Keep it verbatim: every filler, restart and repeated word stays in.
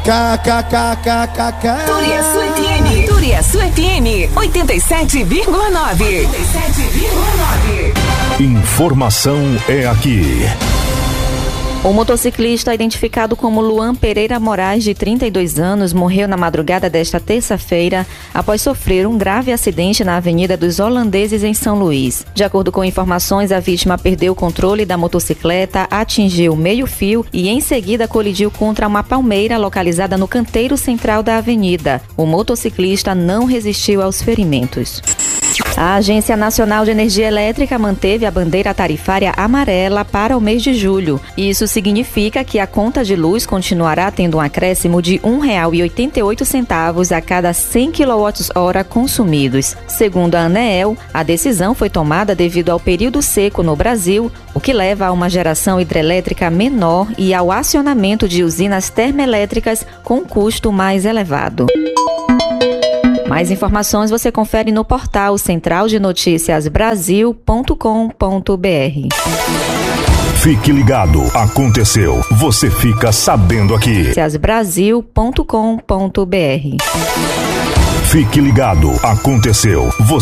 KKKKKK. Turiaçu F M. Turiaçu F M oitenta e sete vírgula nove. oitenta e sete vírgula nove. Informação é aqui. O motociclista, identificado como Luan Pereira Moraes, de trinta e dois anos, morreu na madrugada desta terça-feira após sofrer um grave acidente na Avenida dos Holandeses, em São Luís. De acordo com informações, a vítima perdeu o controle da motocicleta, atingiu meio-fio e, em seguida, colidiu contra uma palmeira localizada no canteiro central da avenida. O motociclista não resistiu aos ferimentos. A Agência Nacional de Energia Elétrica manteve a bandeira tarifária amarela para o mês de julho. Isso significa que a conta de luz continuará tendo um acréscimo de um real e oitenta e oito centavos a cada cem quilowatt-hora consumidos. Segundo a ANEEL, a decisão foi tomada devido ao período seco no Brasil, o que leva a uma geração hidrelétrica menor e ao acionamento de usinas termoelétricas com custo mais elevado. Mais informações você confere no portal central de notícias brasil ponto com ponto br. Fique ligado, aconteceu, você fica sabendo aqui. notícias brasil ponto com ponto br. Fique ligado, aconteceu, você